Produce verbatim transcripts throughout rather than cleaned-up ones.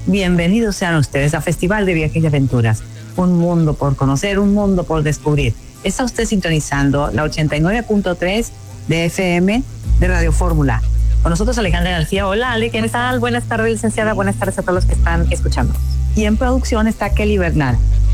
Bienvenidos sean ustedes a Festival de Viajes y Aventuras. Un mundo por conocer, un mundo por descubrir. Está usted sintonizando la ochenta y nueve punto tres de F M de Radio Fórmula. Con nosotros Alejandra García. Hola Ale, ¿qué tal? Buenas tardes, licenciada. Buenas tardes a todos los que están escuchando. Y en producción está Kelly Bernal.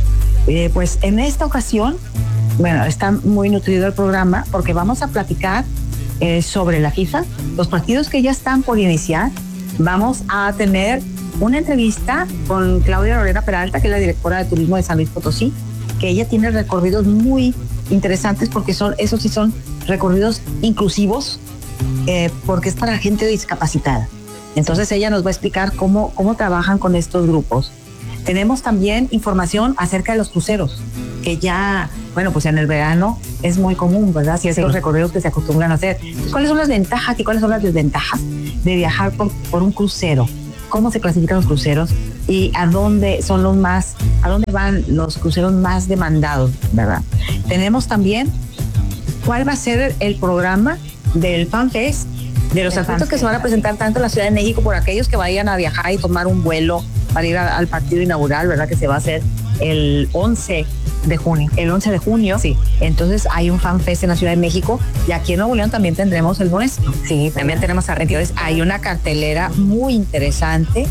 Eh, pues en esta ocasión, bueno, está muy nutrido el programa porque vamos a platicar eh, sobre la FIFA, los partidos que ya están por iniciar. Vamos a tener una entrevista con Claudia Lorena Peralta, que es la directora de turismo de San Luis Potosí, que ella tiene recorridos muy interesantes porque son, esos sí son recorridos inclusivos, eh, porque es para gente discapacitada. Entonces ella nos va a explicar cómo, cómo trabajan con estos grupos. Tenemos también información acerca de los cruceros, que ya, bueno, pues en el verano es muy común, ¿verdad? Si es sí. Los recorridos que se acostumbran a hacer. ¿Cuáles son las ventajas y cuáles son las desventajas de viajar por, por un crucero? ¿Cómo se clasifican los cruceros y a dónde son los más, a dónde van los cruceros más demandados, ¿verdad? Tenemos también cuál va a ser el programa del FanFest, de los artistas que se van a presentar tanto en la Ciudad de México por aquellos que vayan a viajar y tomar un vuelo para ir a, al partido inaugural, ¿verdad? Que se va a hacer el once de junio. El once de junio, sí. Entonces hay un FanFest en la Ciudad de México y aquí en Nuevo León también tendremos el nuestro. Sí, también tenemos a Entonces hay una cartelera muy interesante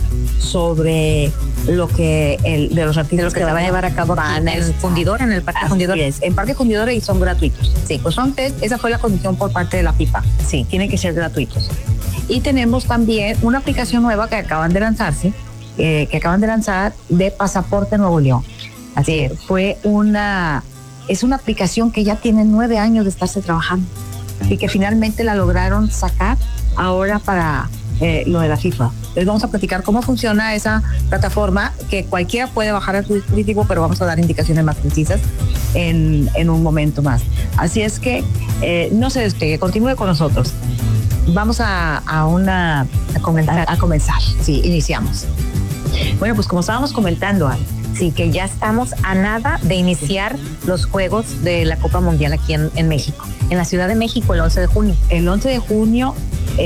sobre lo que el, de los artistas que, que se va a llevar a cabo en el Fundidor, en el Parque Fundidor. En Parque Fundidor y son gratuitos. Sí, pues FanFest, esa fue la condición por parte de la FIFA. Sí, tienen que ser gratuitos. Y tenemos también una aplicación nueva que acaban de lanzarse, eh, que acaban de lanzar de Pasaporte Nuevo León. Así es, fue una, es una aplicación que ya tiene nueve años de estarse trabajando y que finalmente la lograron sacar ahora para eh, lo de la FIFA. Les vamos a platicar cómo funciona esa plataforma, que cualquiera puede bajar a su dispositivo, pero vamos a dar indicaciones más precisas en, en un momento más. Así es que eh, no se despegue, continúe con nosotros. Vamos a, a, una, a, comentar, a comenzar, sí, iniciamos. Bueno, pues como estábamos comentando, Ana, sí, que ya estamos a nada de iniciar los Juegos de la Copa Mundial aquí en, en México, en la Ciudad de México, el once de junio. El once de junio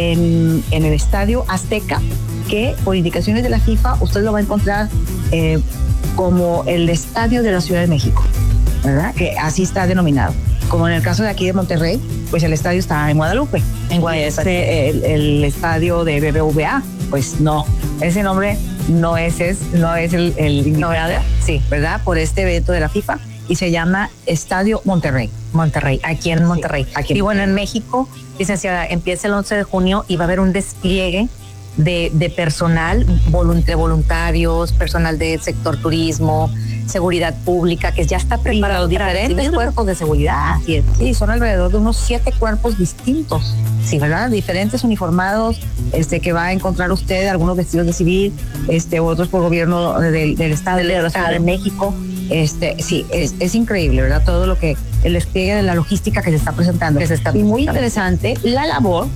en, en el Estadio Azteca, que por indicaciones de la FIFA usted lo va a encontrar eh, como el Estadio de la Ciudad de México, ¿verdad? Que así está denominado. Como en el caso de aquí de Monterrey, pues el estadio está en Guadalupe. En Guadalupe. Este, el, el estadio de B B V A, pues no, ese nombre no es, es, no es el, el no, ¿verdad? Sí, ¿verdad? Por este evento de la FIFA y se llama Estadio Monterrey. Monterrey, aquí en Monterrey. Sí, aquí. Y bueno, en México, licenciada, empieza el once de junio y va a haber un despliegue de, de personal, de voluntarios, personal del sector turismo, seguridad pública, que ya está preparado, diferentes cuerpos de seguridad. Sí, sí, son alrededor de unos siete cuerpos distintos, sí, ¿verdad? Diferentes uniformados, este, que va a encontrar usted, algunos vestidos de civil, este, otros por gobierno del, del Estado, del Estado de México. Este, sí, es, es increíble, ¿verdad? Todo lo que, el despliegue de la logística que se está presentando. Se está y muy interesante la labor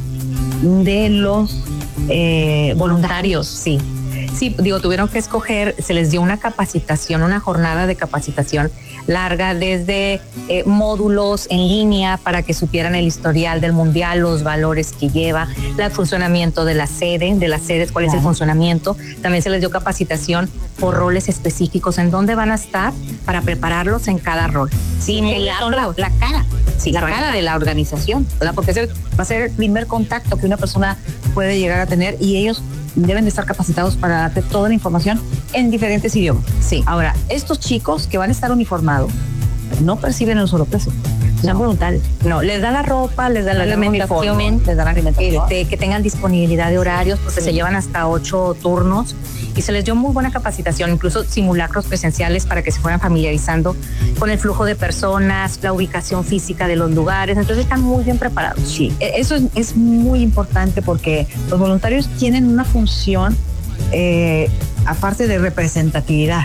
de los eh, voluntarios, sí. Sí, digo, tuvieron que escoger, se les dio una capacitación, una jornada de capacitación larga, desde eh, módulos en línea para que supieran el historial del mundial, los valores que lleva, el funcionamiento de la sede, de las sedes, cuál es el funcionamiento. También se les dio capacitación por roles específicos, en dónde van a estar para prepararlos en cada rol. Sí, la, la, la cara, sí, la cara de la organización, ¿verdad? Porque ese va a ser el primer contacto que una persona puede llegar a tener y ellos deben de estar capacitados para darte toda la información en diferentes idiomas. Sí. Ahora, estos chicos que van a estar uniformados no perciben un solo peso. Son no. voluntarios. No, les da la ropa, les da la alimentación, les da la alimentación, de que tengan disponibilidad de horarios, porque sí. se llevan hasta ocho turnos y se les dio muy buena capacitación, incluso simulacros presenciales para que se fueran familiarizando con el flujo de personas, la ubicación física de los lugares. Entonces están muy bien preparados. Sí, eso es, es muy importante porque los voluntarios tienen una función eh, aparte de representatividad.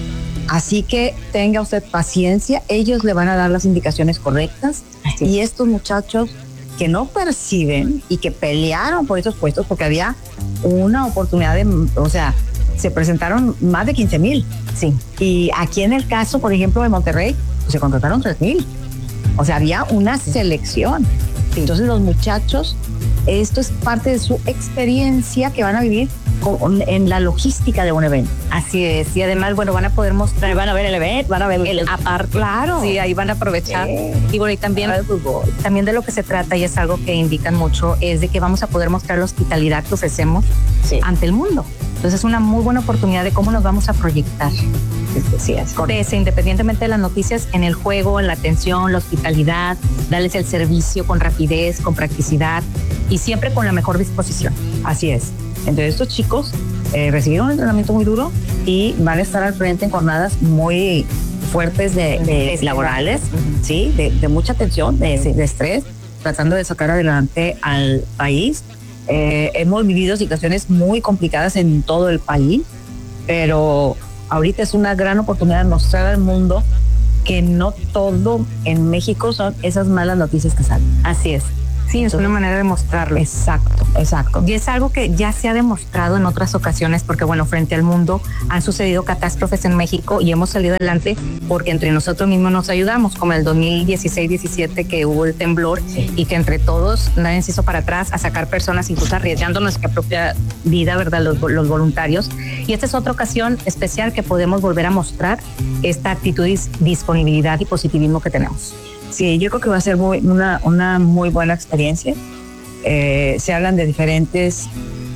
Así que tenga usted paciencia, ellos le van a dar las indicaciones correctas. Así. Y estos muchachos que no perciben y que pelearon por esos puestos, porque había una oportunidad de, o sea, se presentaron más de quince mil. Sí. Y aquí en el caso, por ejemplo, de Monterrey, pues se contrataron tres mil. O sea, había una sí. selección. Sí. Entonces los muchachos, esto es parte de su experiencia que van a vivir con, en la logística de un evento. Así es, y además, bueno, van a poder mostrar, van a ver el evento, van a ver el apar, claro, sí, ahí van a aprovechar. Sí. Y bueno, y también, también de lo que se trata, y es algo que indican mucho, es de que vamos a poder mostrar la hospitalidad que ofrecemos sí. ante el mundo. Entonces es una muy buena oportunidad de cómo nos vamos a proyectar. Sí, es Pese, independientemente de las noticias, en el juego, en la atención, la hospitalidad, darles el servicio con rapidez, con practicidad y siempre con la mejor disposición. Así es. Entonces estos chicos eh, recibieron un entrenamiento muy duro y van a estar al frente en jornadas muy fuertes de, de laborales, uh-huh. sí, de, de mucha tensión, de, sí. de estrés, tratando de sacar adelante al país. Eh, hemos vivido situaciones muy complicadas en todo el país, pero ahorita es una gran oportunidad de mostrar al mundo que no todo en México son esas malas noticias que salen. Así es. Sí, es una manera de mostrarlo. Exacto, exacto. Y es algo que ya se ha demostrado en otras ocasiones porque, bueno, frente al mundo han sucedido catástrofes en México y hemos salido adelante porque entre nosotros mismos nos ayudamos, como en el dos mil dieciséis diecisiete que hubo el temblor sí. y que entre todos nadie se hizo para atrás a sacar personas, incluso arriesgando nuestra propia vida, ¿verdad? Los, los voluntarios. Y esta es otra ocasión especial que podemos volver a mostrar esta actitud, disponibilidad y positivismo que tenemos. Sí, yo creo que va a ser muy, una, una muy buena experiencia. Eh, se hablan de diferentes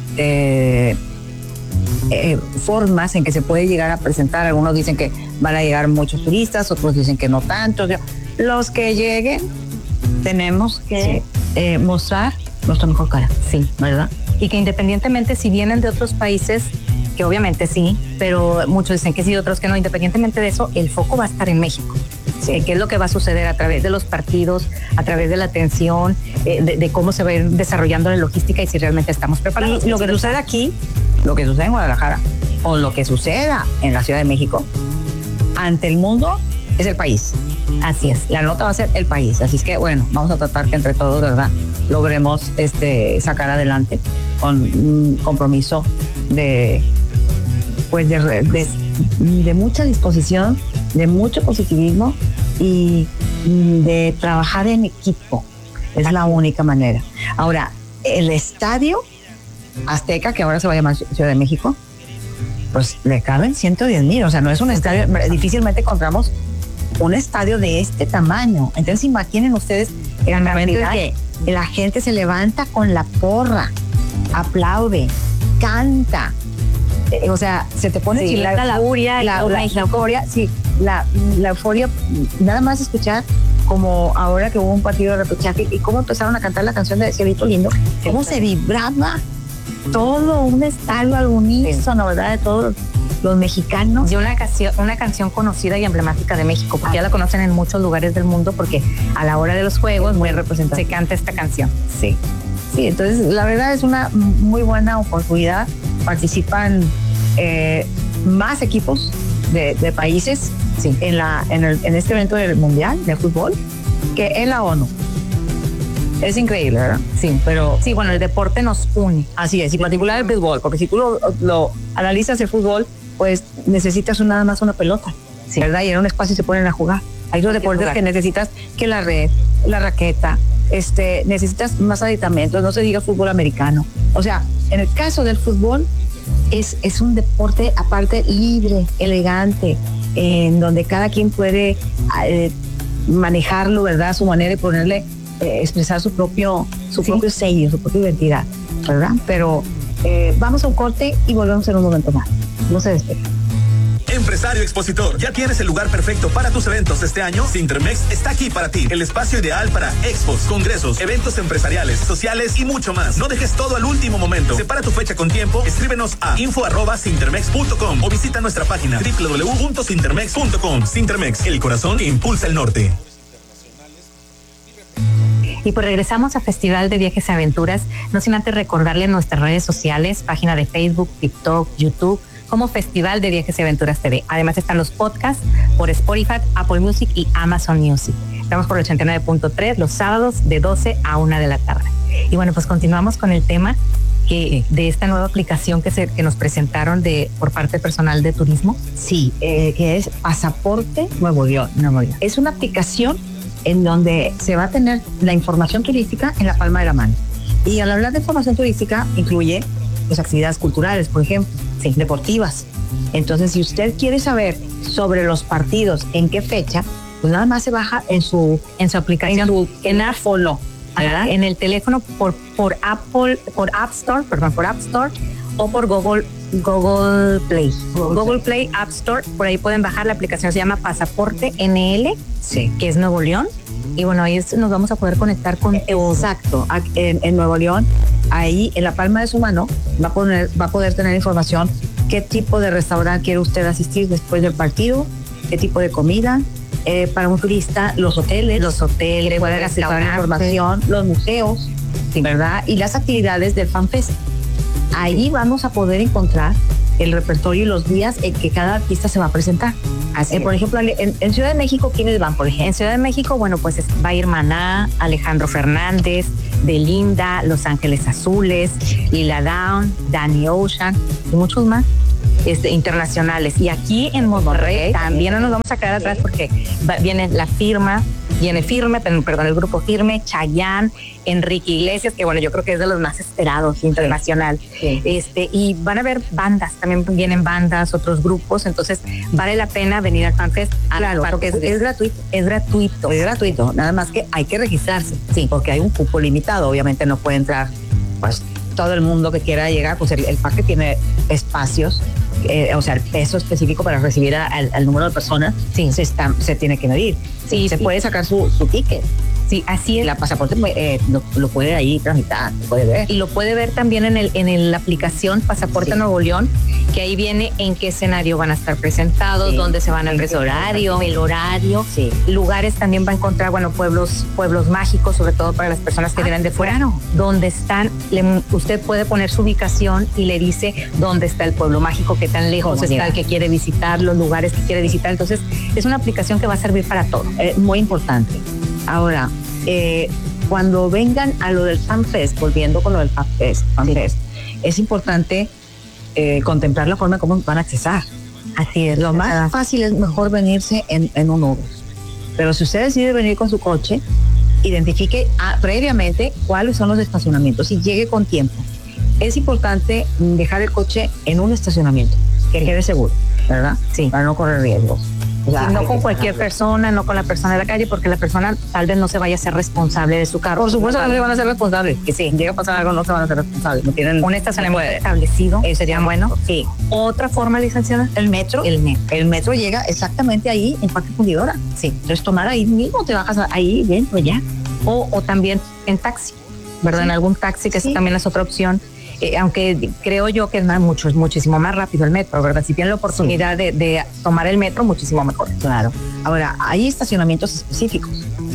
eh, eh, formas en que se puede llegar a presentar. Algunos dicen que van a llegar muchos turistas, otros dicen que no tanto. Los que lleguen, tenemos que sí. eh, mostrar nuestra mejor cara. Sí, ¿verdad? Y que independientemente si vienen de otros países, que obviamente sí, pero muchos dicen que sí, otros que no, independientemente de eso, el foco va a estar en México. Sí. ¿Qué es lo que va a suceder a través de los partidos, a través de la atención, eh, de, de cómo se va a ir desarrollando la logística y si realmente estamos preparados? Y lo que sucede aquí, lo que sucede en Guadalajara o lo que suceda en la Ciudad de México, ante el mundo es el país. Así es. La nota va a ser el país. Así es que, bueno, vamos a tratar que entre todos, ¿verdad?, logremos este, sacar adelante con un compromiso de, pues de, de, de mucha disposición, de mucho positivismo y de trabajar en equipo. Es la única manera. Ahora, el estadio Azteca, que ahora se va a llamar Ciudad de México, pues le caben ciento diez mil. O sea, no es un estadio, difícilmente encontramos un estadio de este tamaño. Entonces imaginen ustedes el momento en que la gente se levanta con la porra, aplaude, canta. Eh, o sea, se te pone sí, la, la euforia, la, la, la euforia, sí, la, la euforia, nada más escuchar como ahora que hubo un partido de repechaje y cómo empezaron a cantar la canción de Cielito Lindo, cómo se vibraba todo un estadio al unísono, ¿verdad? De todos los mexicanos. Y una canción, una canción conocida y emblemática de México, porque ah. ya la conocen en muchos lugares del mundo, porque a la hora de los juegos muy representativa se canta esta canción. Sí, sí, entonces la verdad es una muy buena oportunidad. Participan eh, más equipos de, de países sí. en, la, en, el, en este evento del Mundial de Fútbol que en la ONU. Es increíble, ¿verdad? Sí, pero sí, bueno, el deporte nos une. Así es, y en particular el fútbol, porque si tú lo, lo analizas el fútbol, pues necesitas una, nada más una pelota, sí. ¿verdad? Y en un espacio se ponen a jugar. Hay otros deportes que necesitas que la red, la raqueta, este, necesitas más aditamentos, no se diga fútbol americano. O sea, en el caso del fútbol, es, es un deporte aparte libre, elegante, en donde cada quien puede eh, manejarlo, ¿verdad? A su manera y ponerle, eh, expresar su propio, su sí. propio sello, su propia identidad, ¿verdad? Pero eh, vamos a un corte y volvemos en un momento más. No se despeguen. Empresario expositor, ¿ya tienes el lugar perfecto para tus eventos este año? Sintermex está aquí para ti, el espacio ideal para expos, congresos, eventos empresariales, sociales y mucho más. No dejes todo al último momento. Separa tu fecha con tiempo, escríbenos a info arroba sintermex punto com o visita nuestra página doble u doble u doble u punto sintermex punto com. Sintermex, el corazón que impulsa el norte. Y pues regresamos a Festival de Viajes y Aventuras, no sin antes recordarle nuestras redes sociales, página de Facebook, TikTok, YouTube, como Festival de Viajes y Aventuras T V. Además están los podcasts por Spotify, Apple Music y Amazon Music. Estamos por ochenta y nueve punto tres los sábados de doce a una de la tarde. Y bueno, pues continuamos con el tema que, de esta nueva aplicación que, se, que nos presentaron de, por parte del personal de turismo. Sí, eh, que es Pasaporte Nuevo León. Nuevo León. Es una aplicación en donde se va a tener la información turística en la palma de la mano. Y al hablar de información turística incluye pues, actividades culturales, por ejemplo, sí, deportivas. Entonces, si usted quiere saber sobre los partidos, en qué fecha, pues nada más se baja en su, en su aplicación, en su en Apple, ¿verdad? En el teléfono por, por Apple, por App Store, perdón, por App Store o por Google, Google Play. Google, Google Play, App Store, por ahí pueden bajar la aplicación, se llama Pasaporte N L, sí, que es Nuevo León. Y bueno, ahí nos vamos a poder conectar con... Exacto, en, en Nuevo León, ahí en la palma de su mano va a, poner, va a poder tener información qué tipo de restaurante quiere usted asistir después del partido, qué tipo de comida. Eh, para un turista, los hoteles, los hoteles, pueden acceder a información, los museos, sí, ¿verdad? Y las actividades del FanFest. Ahí vamos a poder encontrar el repertorio y los días en que cada artista se va a presentar. Así eh, por ejemplo, en, en Ciudad de México, ¿quiénes van, por ejemplo? En Ciudad de México, bueno, pues va a ir Maná, Alejandro Fernández, Belinda, Los Ángeles Azules, Lila Downs, Danny Ocean y muchos más. Este, internacionales. Y aquí en Monterrey okay, también no nos vamos a quedar atrás porque va, viene la firma, viene Firme, perdón, el grupo Firme, Chayanne, Enrique Iglesias, que bueno, yo creo que es de los más esperados internacional. Sí. Este, y van a haber bandas, también vienen bandas, otros grupos, entonces vale la pena venir al FanFest. Claro, porque es, es gratuito. Es gratuito. Es gratuito, nada más que hay que registrarse, sí, porque hay un cupo limitado, obviamente no puede entrar pues todo el mundo que quiera llegar, pues el, el parque tiene espacios. Eh, o sea, el peso específico para recibir al número de personas, sí, se, está, se tiene que medir. Sí, se sí. puede sacar su, su ticket. Sí, así es. La pasaporte eh, lo, lo puede ahí tramitar, lo puede ver. Y lo puede ver también en, el, en el, la aplicación Pasaporte sí. Nuevo León, que ahí viene en qué escenario van a estar presentados, sí. dónde se van a el horario, el horario. Sí. Lugares también va a encontrar, bueno, pueblos pueblos mágicos, sobre todo para las personas que ah, vienen de fuera, claro. donde están, le, usted puede poner su ubicación y le dice dónde está el pueblo mágico, qué tan lejos está llega? el que quiere visitar, los lugares que quiere visitar. Entonces, es una aplicación que va a servir para todo. Eh, muy importante. Ahora, eh, cuando vengan a lo del FanFest, volviendo con lo del FanFest, FanFest sí. es importante eh, contemplar la forma como van a accesar. Así es. Lo más fácil es mejor venirse en, en un Uber. Pero si usted decide venir con su coche, identifique ah, previamente cuáles son los estacionamientos y llegue con tiempo. Es importante dejar el coche en un estacionamiento, que sí. quede seguro, ¿verdad? Sí. Para no correr riesgos. O sea, sí, no con cualquier persona, no con la persona de la calle, porque la persona tal vez no se vaya a ser responsable de su carro. Por supuesto que no se van a ser responsables. Que sí, llega a pasar algo, no se van a ser responsables. No tienen un estacionamiento establecido. Eso sería bueno. Sí. Otra forma, licenciada, el metro. El metro. El metro llega exactamente ahí en Parque Fundidora. Sí. Entonces tomar ahí mismo, te bajas ahí dentro ya. O, o también en taxi, ¿verdad? Sí. En algún taxi, que sí. esa también es otra opción. Eh, aunque creo yo que es más, mucho, es muchísimo más rápido el metro, ¿verdad? Si tienen la oportunidad sí. de, de tomar el metro, muchísimo mejor. Claro. Ahora, hay estacionamientos específicos.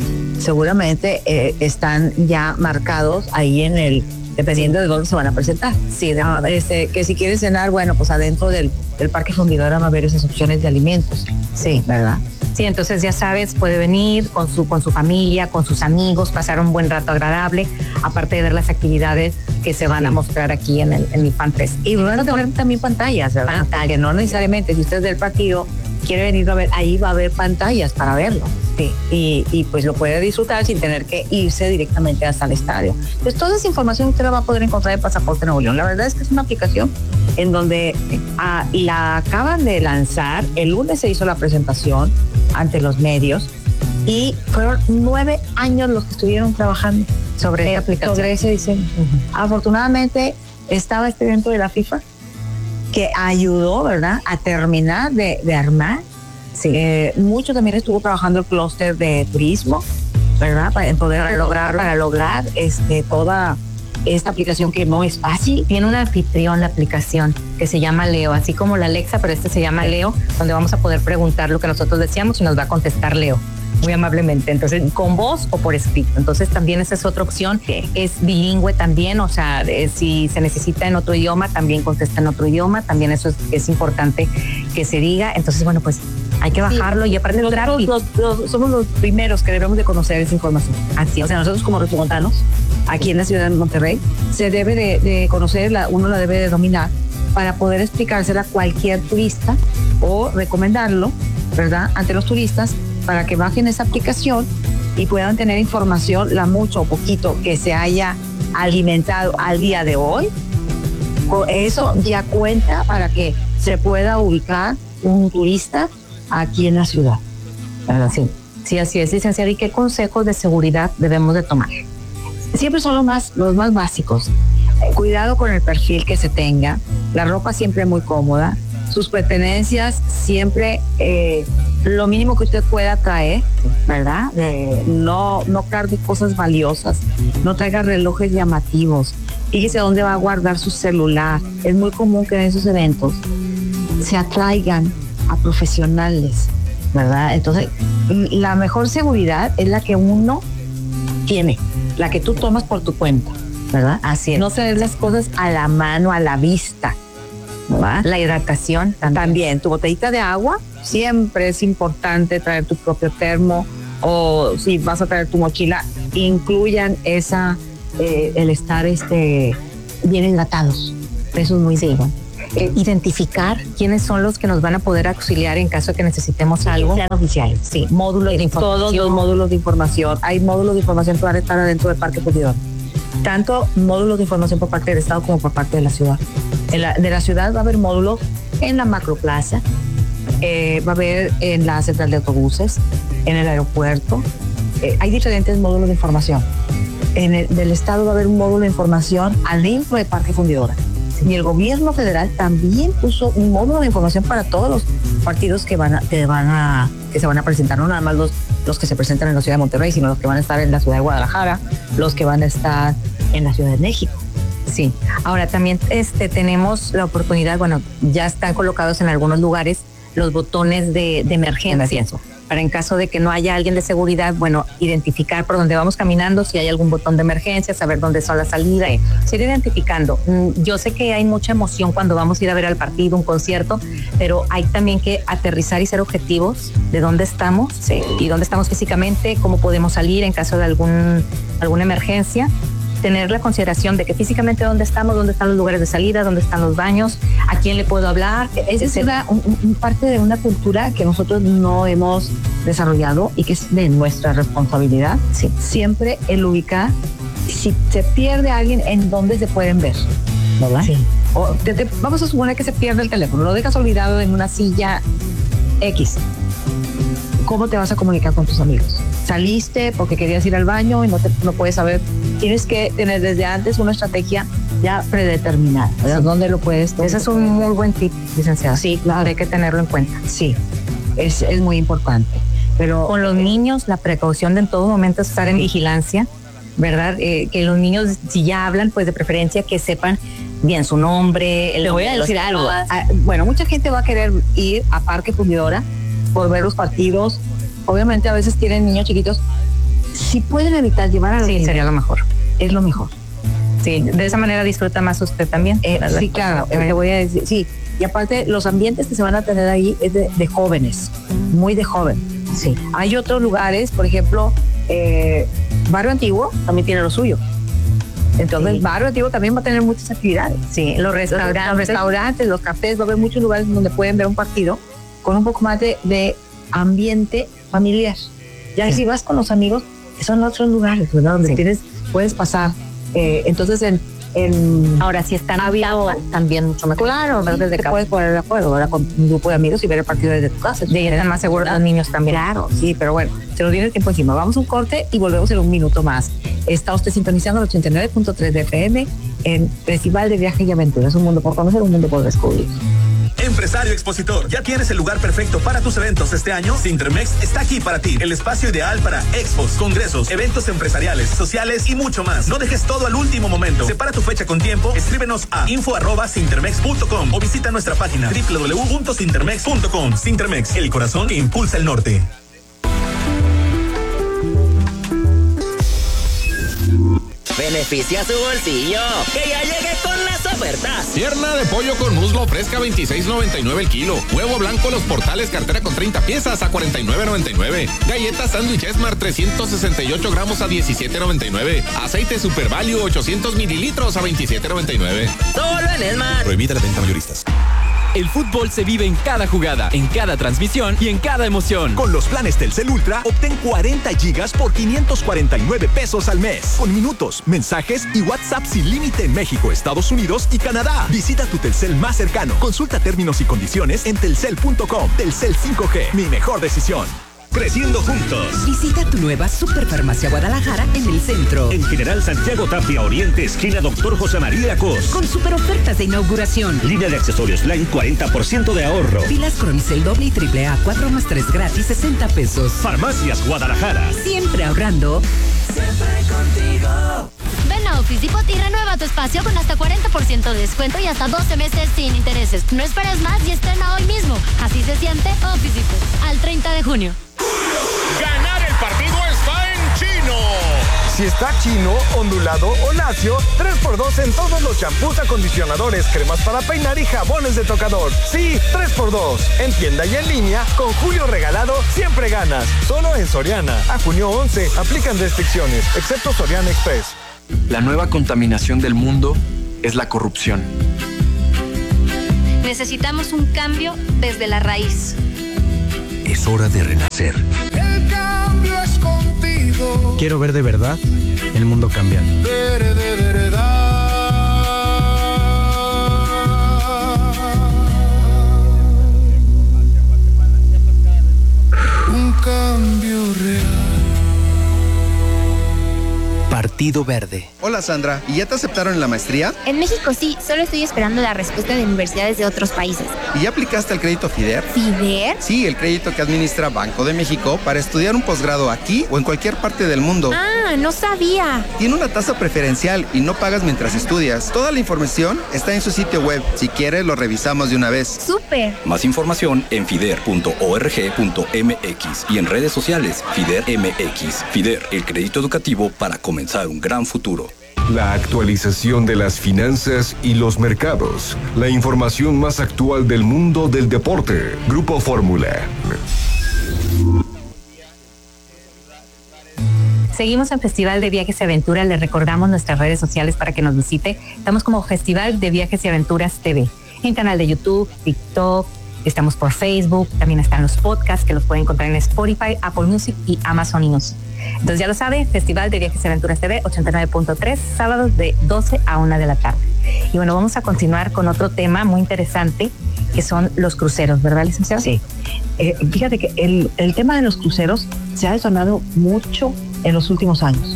Seguramente eh, están ya marcados ahí en el, dependiendo de dónde se van a presentar. Sí, de, ah, este, que si quieres cenar, bueno, pues adentro del, del Parque Fundidora va a haber esas opciones de alimentos. Sí, ¿verdad? Sí, entonces ya sabes, puede venir con su, con su familia, con sus amigos, pasar un buen rato agradable, aparte de ver las actividades que se van sí. a mostrar aquí en el, en el FanFest. Y van a tener también pantallas, ¿verdad? Pantallas. Que no necesariamente, si usted es del partido quiere venir a ver, ahí va a haber pantallas para verlo. Sí. Y, y pues lo puede disfrutar sin tener que irse directamente hasta el estadio. Entonces, toda esa información usted la va a poder encontrar en Pasaporte Nuevo León. La verdad es que es una aplicación en donde ah, la acaban de lanzar. El lunes se hizo la presentación ante los medios y fueron nueve años los que estuvieron trabajando sobre, eh, aplicación. sobre ese diseño. Uh-huh. Afortunadamente estaba este evento de la FIFA que ayudó, ¿verdad?, a terminar de, de armar. Sí. Eh, mucho también estuvo trabajando el clúster de turismo, ¿verdad?, para poder lograr, para lograr este, toda esta aplicación que no es fácil. Tiene un anfitrión la aplicación que se llama Leo, así como la Alexa, pero este se llama Leo, donde vamos a poder preguntar lo que nosotros decíamos y nos va a contestar Leo muy amablemente, entonces con voz o por escrito. Entonces también esa es otra opción, que es bilingüe también, o sea, eh, si se necesita en otro idioma, también contesta en otro idioma, también eso es, es importante que se diga. Entonces, bueno, pues hay que bajarlo sí. y aparte los, los, los, los, somos los primeros que debemos de conocer esa información. Así, o sea, nosotros como regiomontanos, aquí en la ciudad de Monterrey, se debe de, de conocer, la, uno la debe de dominar para poder explicársela a cualquier turista o recomendarlo, ¿verdad?, ante los turistas, para que bajen esa aplicación y puedan tener información, la mucho o poquito que se haya alimentado al día de hoy, Eso ya cuenta para que se pueda ubicar un turista aquí en la ciudad. Sí, sí, así es, licenciada. ¿Y qué consejos de seguridad debemos de tomar? Siempre son los más, los más básicos. Cuidado con el perfil que se tenga, la ropa siempre muy cómoda, sus pertenencias siempre eh, lo mínimo que usted pueda traer, ¿verdad? Eh, no, no cargue cosas valiosas, no traiga relojes llamativos, fíjese dónde va a guardar su celular. Es muy común que en esos eventos se atraigan a profesionales, ¿verdad? Entonces, la mejor seguridad es la que uno tiene, la que tú tomas por tu cuenta, ¿verdad? Así es. No tener las cosas a la mano, a la vista, ¿verdad? La hidratación también. También, tu botellita de agua, siempre es importante traer tu propio termo, o si vas a traer tu mochila, incluyan esa, eh, el estar este, bien hidratados. Eso es muy importante. Eh, identificar quiénes son los que nos van a poder auxiliar en caso de que necesitemos algo. Sean oficiales. Sí, módulos de información. Todos los módulos de información. Hay módulos de información que van a estar adentro del Parque Fundidora. Tanto módulos de información por parte del Estado como por parte de la ciudad. En la, de la ciudad va a haber módulos en la macroplaza, eh, va a haber en la central de autobuses, en el aeropuerto. Eh, hay diferentes módulos de información. En el del Estado va a haber un módulo de información adentro del Parque Fundidora. Y el gobierno federal también puso un módulo de información para todos los partidos que van a, que van a, que se van a presentar, no nada más los, los que se presentan en la ciudad de Monterrey, sino los que van a estar en la ciudad de Guadalajara, los que van a estar en la ciudad de México. Sí. Ahora también este, tenemos la oportunidad, bueno, ya están colocados en algunos lugares los botones de, de emergencia. Para en caso de que no haya alguien de seguridad, bueno, identificar por dónde vamos caminando, si hay algún botón de emergencia, saber dónde son las salidas, ir identificando. Yo sé que hay mucha emoción cuando vamos a ir a ver al partido, un concierto, pero hay también que aterrizar y ser objetivos de dónde estamos, sí, y dónde estamos físicamente, cómo podemos salir en caso de algún, alguna emergencia. Tener la consideración de que físicamente dónde estamos, dónde están los lugares de salida, dónde están los baños, a quién le puedo hablar. Esa es una, un, un parte de una cultura que nosotros no hemos desarrollado y que es de nuestra responsabilidad. Sí. Siempre el ubicar, si se pierde alguien, en dónde se pueden ver, ¿verdad? Sí. O te, te, vamos a suponer que se pierde el teléfono, lo dejas olvidado en una silla X. ¿Cómo te vas a comunicar con tus amigos? Saliste porque querías ir al baño y no, te, no puedes saber. Tienes que tener desde antes una estrategia ya predeterminada. Sí. ¿Dónde lo puedes tomar? Ese es un muy buen tip, licenciada. Sí, claro. Hay que tenerlo en cuenta. Sí, es, es muy importante. Pero con los niños, la precaución de en todo momento estar en vigilancia, ¿verdad? Eh, que los niños, si ya hablan, pues de preferencia que sepan bien su nombre. Le voy a decir algo. Ah, bueno, mucha gente va a querer ir a Parque Fundidora por ver los partidos. Obviamente a veces tienen niños chiquitos. Si pueden evitar llevar a los sí, niños, sería lo mejor. Es lo mejor. Sí, de esa manera disfruta más usted también. Eh, sí, claro, eh, le voy a decir, sí. Y aparte, los ambientes que se van a tener ahí es de, de jóvenes, muy de joven. Sí. Hay otros lugares, por ejemplo, eh, Barrio Antiguo también tiene lo suyo. Entonces, sí. Barrio Antiguo también va a tener muchas actividades. Sí, los restaurantes, los, restaurantes, los cafés, va a haber muchos lugares donde pueden ver un partido con un poco más de, de ambiente familiar. Ya sí. Si vas con los amigos, son otros lugares, ¿verdad? Donde sí. tienes, puedes pasar. Eh, entonces, en, en ahora si están abiertos, también mucho mejor. Claro, sí, desde te puedes poner de acuerdo, ¿verdad? Con un grupo de amigos y ver el partido desde tu casa. De estar más seguros los niños también. Claro, sí, pero bueno, se nos viene el tiempo encima. Vamos a un corte y volvemos en un minuto más. Está usted sintonizando el ochenta y nueve punto tres de F M en Festival de Viajes y Aventuras. Un mundo por conocer, un mundo por descubrir. Empresario expositor, ¿ya tienes el lugar perfecto para tus eventos este año? Sintermex está aquí para ti, el espacio ideal para expos, congresos, eventos empresariales, sociales y mucho más. No dejes todo al último momento. Separa tu fecha con tiempo, escríbenos a info arroba sintermex punto com o visita nuestra página doble u doble u doble u punto sintermex punto com. Sintermex, el corazón que impulsa el norte. Beneficia su bolsillo, que ya llegue con las ofertas. Pierna de pollo con muslo fresca veintiséis noventa y nueve el kilo. Huevo blanco Los Portales cartera con treinta piezas a cuarenta y nueve noventa y nueve. Galletas sándwich Esmar trescientos sesenta y ocho gramos a diecisiete noventa y nueve. Aceite Super Value ochocientos mililitros a veintisiete noventa y nueve. Solo en Esmar. Prohibida la venta mayoristas. El fútbol se vive en cada jugada, en cada transmisión y en cada emoción. Con los planes Telcel Ultra, obtén cuarenta gigas por quinientos cuarenta y nueve pesos al mes. Con minutos, mensajes y WhatsApp sin límite en México, Estados Unidos y Canadá. Visita tu Telcel más cercano. Consulta términos y condiciones en telcel punto com. Telcel cinco G, mi mejor decisión. Creciendo juntos. Visita tu nueva Superfarmacia Guadalajara en el centro. En General Santiago Tapia Oriente, esquina Doctor José María Cos. Con super ofertas de inauguración. Línea de accesorios Line, cuarenta por ciento de ahorro. Pilas Cronicel doble y triple A, cuatro más tres gratis, sesenta pesos. Farmacias Guadalajara. Siempre ahorrando. Siempre contigo. Ven a Office Depot y renueva tu espacio con hasta cuarenta por ciento de descuento y hasta doce meses sin intereses. No esperes más y estrena hoy mismo. Así se siente Office Depot. Al treinta de junio. Ganar el partido está en Chino. Si está chino, ondulado o lacio, tres por dos en todos los champús, acondicionadores, cremas para peinar y jabones de tocador. Sí, tres por dos. En tienda y en línea, con Julio Regalado, siempre ganas. Solo en Soriana. A junio once, aplican restricciones, excepto Soriana Express. La nueva contaminación del mundo es la corrupción. Necesitamos un cambio desde la raíz. Es hora de renacer. El cambio es contigo. Quiero ver de verdad el mundo cambiar. Verde de verdad. Un cambio real. Partido Verde. Hola Sandra, ¿y ya te aceptaron en la maestría? En México sí, solo estoy esperando la respuesta de universidades de otros países. ¿Y ya aplicaste el crédito FIDER? ¿FIDER? Sí, el crédito que administra Banco de México para estudiar un posgrado aquí o en cualquier parte del mundo. Ah, no sabía. Tiene una tasa preferencial y no pagas mientras estudias. Toda la información está en su sitio web. Si quieres, lo revisamos de una vez. ¡Súper! Más información en fider punto org punto m x y en redes sociales FIDER M X. FIDER, el crédito educativo para comenzar un gran futuro. La actualización de las finanzas y los mercados. La información más actual del mundo del deporte. Grupo Fórmula. Seguimos en Festival de Viajes y Aventuras. Les recordamos nuestras redes sociales para que nos visite. Estamos como Festival de Viajes y Aventuras T V. En canal de YouTube, TikTok, estamos por Facebook. También están los podcasts que los pueden encontrar en Spotify, Apple Music y Amazon Music. Entonces ya lo sabe, Festival de Viajes y Aventuras T V, ochenta y nueve punto tres, sábados de doce a una de la tarde. Y bueno, vamos a continuar con otro tema muy interesante, que son los cruceros, ¿verdad, licenciado? Sí. Eh, fíjate que el, el tema de los cruceros se ha detonado mucho en los últimos años.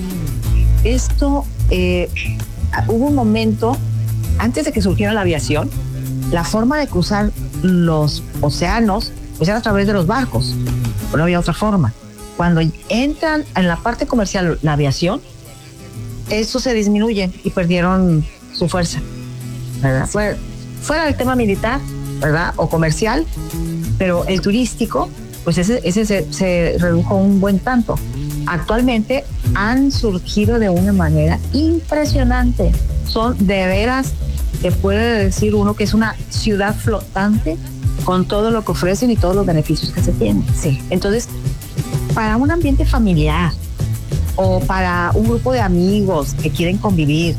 Esto, eh, hubo un momento, antes de que surgiera la aviación, la forma de cruzar los océanos pues era a través de los barcos, pero no había otra forma. Cuando entran en la parte comercial la aviación, eso se disminuye y perdieron su fuerza, ¿verdad? Fuera, fuera del tema militar, ¿verdad? O comercial, pero el turístico, pues ese, ese se, se redujo un buen tanto. Actualmente han surgido de una manera impresionante. Son de veras, te puede decir uno que es una ciudad flotante con todo lo que ofrecen y todos los beneficios que se tienen. Sí. Entonces, para un ambiente familiar o para un grupo de amigos que quieren convivir,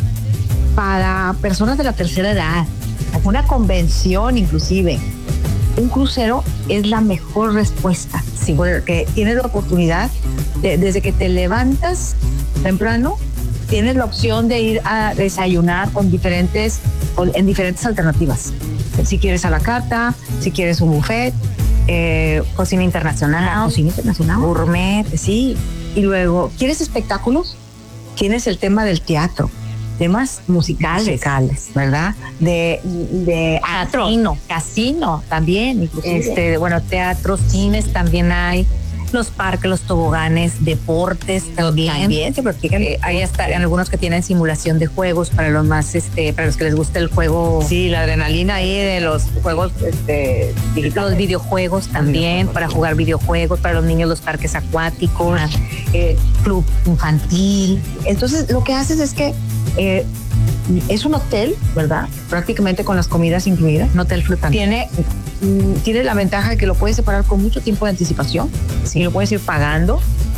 para personas de la tercera edad, una convención inclusive, un crucero es la mejor respuesta. Sí, porque tienes la oportunidad, de, desde que te levantas temprano, tienes la opción de ir a desayunar con diferentes, con, en diferentes alternativas. Si quieres a la carta, si quieres un buffet, eh, cocina internacional, cocina internacional, gourmet, sí. Y luego, ¿quieres espectáculos? Tienes el tema del teatro, temas musicales, musicales ¿verdad? De, de casino, casino también, inclusive. Este, bueno, teatros, cines también hay. Los parques, los toboganes, deportes también. También se practican. Eh, ahí está, algunos que tienen simulación de juegos para los más, este, para los que les gusta el juego. Sí, la adrenalina ahí de los juegos, este, los videojuegos también, para jugar videojuegos, para los niños los parques acuáticos, ah. eh, club infantil. Entonces, lo que haces es que eh, es un hotel, ¿verdad? Prácticamente con las comidas incluidas. Un hotel flotante. Tiene Tiene la ventaja de que lo puedes separar con mucho tiempo de anticipación, sí. Y lo puedes ir pagando.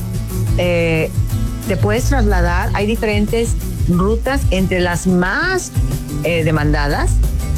Eh, te puedes trasladar, hay diferentes rutas, entre las más eh, demandadas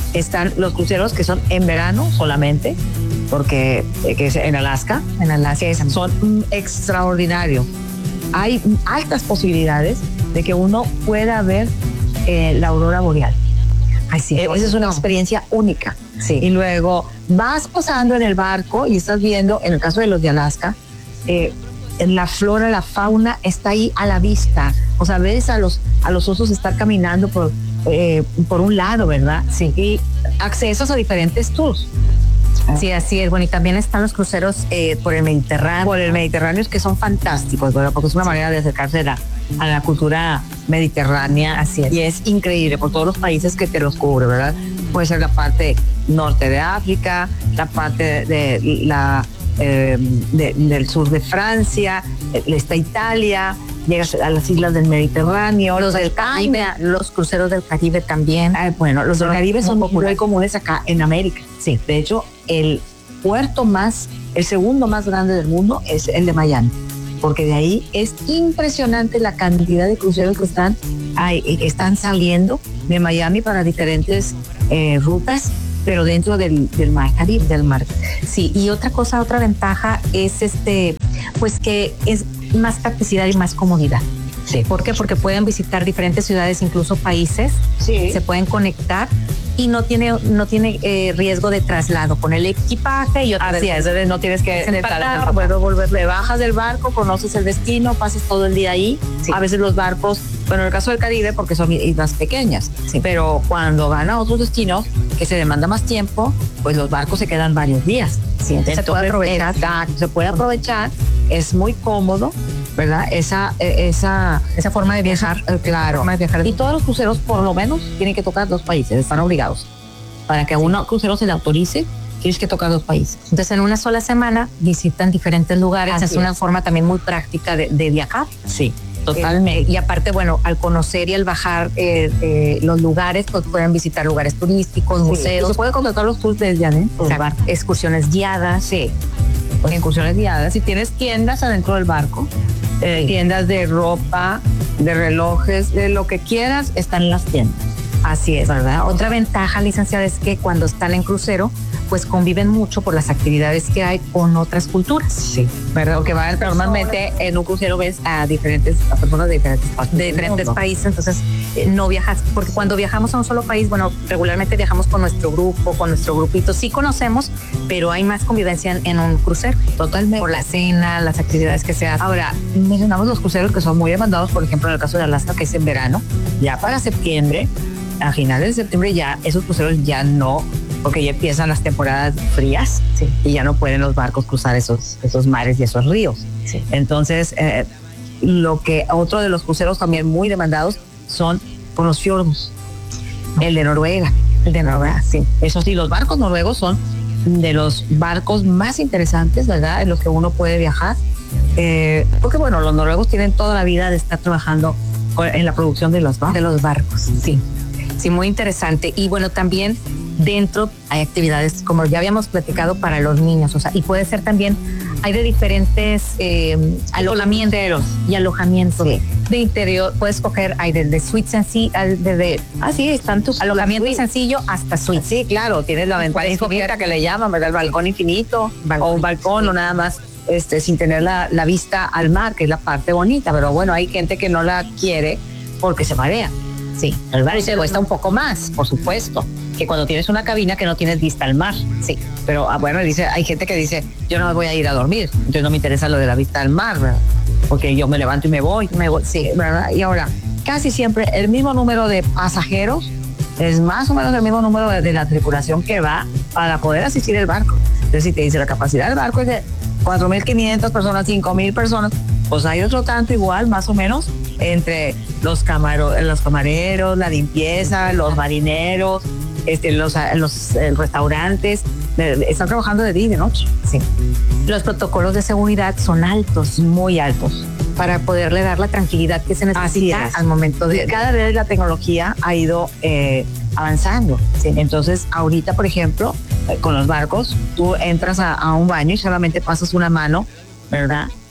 Están los cruceros que son en verano solamente, porque eh, que es en Alaska, en Alaska que son mm, extraordinarios. Hay altas posibilidades de que uno pueda ver eh, la aurora boreal. Ay, sí, eh, esa es una experiencia única. Sí. Y luego vas pasando en el barco y estás viendo, en el caso de los de Alaska, eh, la flora, la fauna está ahí a la vista. O sea, ves a los, a los osos estar caminando por, eh, por un lado, ¿verdad? Sí. Y accesos a diferentes tours. Sí, así es. Bueno, y también están los cruceros eh, por el Mediterráneo. Por el Mediterráneo, que son fantásticos, ¿verdad? Porque es una manera de acercarse a la, a la cultura mediterránea. Así es. Y es increíble por todos los países que te los cubre, ¿verdad? Puede ser la parte norte de África, la parte de, de la eh, de, del sur de Francia, está Italia, llegas a las islas del Mediterráneo, los del Caribe, los cruceros del Caribe también. Ah, bueno, los del Caribe son muy comunes acá en América. Sí, de hecho, el puerto más, el segundo más grande del mundo es el de Miami, porque de ahí es impresionante la cantidad de cruceros que están, ahí, que están saliendo de Miami para diferentes eh, rutas, pero dentro del, del mar Caribe, del mar. Sí, y otra cosa, otra ventaja es este, pues que es más practicidad y más comodidad. Sí. ¿Por qué? Porque pueden visitar diferentes ciudades, incluso países, sí. Se pueden conectar y no tiene, no tiene eh, riesgo de traslado con el equipaje y otra Así vez. es, no tienes que empatar, luego volver, le bajas del barco, conoces el destino, pasas todo el día ahí. Sí. A veces los barcos, bueno, en el caso del Caribe, porque son islas pequeñas, sí. Pero cuando van a otros destinos que se demanda más tiempo, pues los barcos se quedan varios días. Sí, entonces, entonces se puede aprovechar. Exacto, se puede aprovechar, es muy cómodo, ¿verdad? Esa, esa, esa forma de viajar, esa, claro. Forma de viajar. Y todos los cruceros, por lo menos, tienen que tocar dos países, están obligados. Para que a un crucero se le autorice, tienes que tocar dos países. Entonces, en una sola semana visitan diferentes lugares. Así es es una forma también muy práctica de, de viajar. Sí, totalmente. Eh, y aparte, bueno, al conocer y al bajar eh, eh, los lugares, pues pueden visitar lugares turísticos, sí. museos. Se puede contratar los tours desde allá, ¿eh? O sea, excursiones guiadas. Sí. Pues excursiones guiadas. Si tienes tiendas adentro del barco, eh, tiendas de ropa, de relojes, de lo que quieras, están en las tiendas. Así es, ¿verdad? Otra ventaja, licenciada, es que cuando están en crucero, pues conviven mucho por las actividades que hay con otras culturas. Sí, ¿verdad? Que van normalmente en un crucero ves a diferentes a personas de diferentes partes. De diferentes países, entonces eh, no viajas, porque cuando viajamos a un solo país, bueno, regularmente viajamos con nuestro grupo, con nuestro grupito, sí conocemos, pero hay más convivencia en, en un crucero. Totalmente. Por la cena, las actividades que se hacen. Ahora, mencionamos los cruceros que son muy demandados, por ejemplo, en el caso de Alaska, que es en verano, ya para septiembre, a finales de septiembre ya esos cruceros ya no, porque ya empiezan las temporadas frías, sí. Y ya no pueden los barcos cruzar esos, esos mares y esos ríos. Sí. Entonces, eh, lo que otro de los cruceros también muy demandados son con los fiordos. El de Noruega. El de Noruega, sí. Eso sí, los barcos noruegos son de los barcos más interesantes, ¿verdad? En los que uno puede viajar. Eh, porque, bueno, los noruegos tienen toda la vida de estar trabajando en la producción de los barcos. De los barcos, sí. Sí, muy interesante. Y bueno, también dentro hay actividades, como ya habíamos platicado, para los niños. O sea, y puede ser también, hay de diferentes eh, alojamientos y alojamientos. Sí. De interior, puedes coger, hay desde suite sencillo, desde ah, sí, están tus alojamiento sencillo hasta suite. Sí, claro, tienes la ventana infinita que le llaman, ¿verdad? El balcón infinito, balcón. O un balcón, o nada más. Este, sin tener la, la vista al mar, que es la parte bonita, pero bueno, hay gente que no la quiere porque se marea. Sí, el bar se cuesta un poco más, por supuesto, que cuando tienes una cabina que no tienes vista al mar. Sí. Pero ah, bueno, dice, hay gente que dice, yo no me voy a ir a dormir, entonces no me interesa lo de la vista al mar, ¿verdad? Porque yo me levanto y me voy, me voy, sí, ¿verdad? Y ahora, casi siempre el mismo número de pasajeros es más o menos el mismo número de, de la tripulación que va para poder asistir el barco. Entonces, si te dice la capacidad del barco es de cuatro mil quinientas personas, cinco mil personas, pues hay otro tanto igual, más o menos, entre los, camaro, los camareros, la limpieza, los marineros, este, los, los eh, restaurantes, eh, están trabajando de día y de noche. Sí. Los protocolos de seguridad son altos, muy altos, para poderle dar la tranquilidad que se necesita al momento de... Cada vez la tecnología ha ido eh, avanzando. Sí. Entonces, ahorita, por ejemplo, eh, con los barcos, tú entras a, a un baño y solamente pasas una mano, ¿verdad?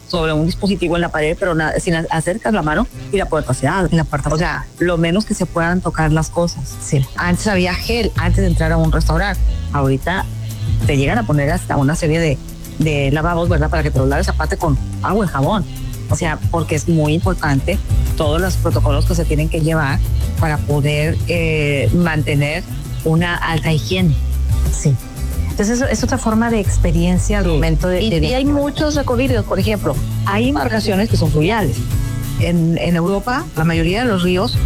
sobre un dispositivo en la pared, pero nada, si acercas la mano y la puerta se abre. En la puerta. O sea, lo menos que se puedan tocar las cosas. Sí. Antes había gel, antes de entrar a un restaurante. Ahorita te llegan a poner hasta una serie de, de lavabos, ¿verdad? Para que te los laves aparte con agua y jabón. O sea, porque es muy importante todos los protocolos que se tienen que llevar para poder eh, mantener una alta higiene. Sí. Entonces es otra forma de experiencia al momento de... Y, de... y hay muchos recorridos, por ejemplo, hay embarcaciones que son fluviales. En, en Europa, la mayoría de los ríos,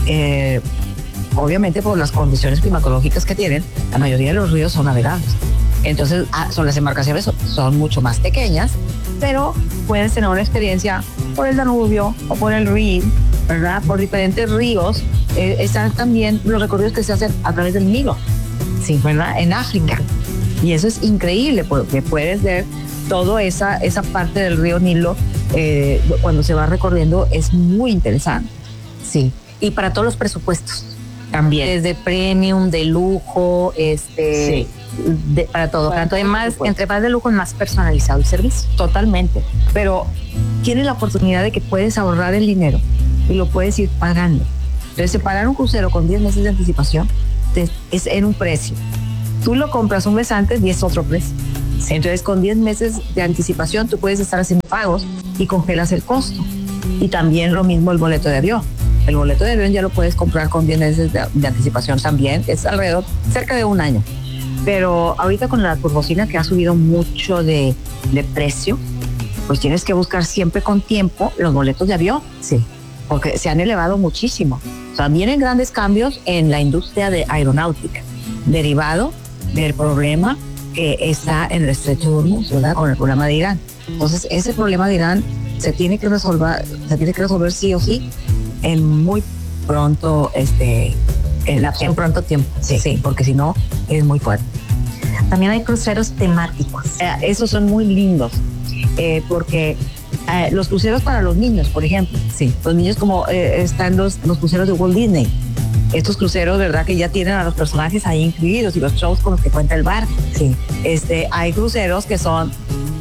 eh, obviamente por las condiciones climatológicas que tienen, la mayoría de los ríos son navegables. Entonces, ah, son las embarcaciones son, son mucho más pequeñas, pero puedes tener una experiencia por el Danubio o por el Rin, ¿verdad? Por diferentes ríos. Eh, están también los recorridos que se hacen a través del Nilo, sí, ¿verdad? En África. Y eso es increíble porque puedes ver toda esa, esa parte del río Nilo eh, cuando se va recorriendo, es muy interesante. Sí, y para todos los presupuestos también. Desde premium, de lujo, este, sí. de, para todo. Para Tanto más, entre más de lujo, más personalizado el servicio. Totalmente. Pero tienes la oportunidad de que puedes ahorrar el dinero y lo puedes ir pagando. Entonces, separar un crucero con diez meses de anticipación te, es en un precio. Tú lo compras un mes antes y es otro precio. Entonces, con diez meses de anticipación, tú puedes estar haciendo pagos y congelas el costo. Y también lo mismo el boleto de avión. El boleto de avión ya lo puedes comprar con diez meses de, de anticipación también. Es alrededor, cerca de un año. Pero ahorita con la turbocina que ha subido mucho de, de precio, pues tienes que buscar siempre con tiempo los boletos de avión. Sí. Porque se han elevado muchísimo. O sea, vienen grandes cambios en la industria de aeronáutica, derivado del problema que está en el estrecho de Hormuz, ¿verdad? Con el problema de Irán. Entonces, ese problema de Irán se tiene que resolver, se tiene que resolver sí o sí en muy pronto, este, en, la, en pronto tiempo. Sí, sí, porque si no es muy fuerte. También hay cruceros temáticos. Eh, esos son muy lindos, eh, porque eh, los cruceros para los niños, por ejemplo, sí, los niños como eh, están los, los cruceros de Walt Disney. Estos cruceros, ¿verdad? Que ya tienen a los personajes ahí incluidos y los shows con los que cuenta el bar. Sí. Este, hay cruceros que son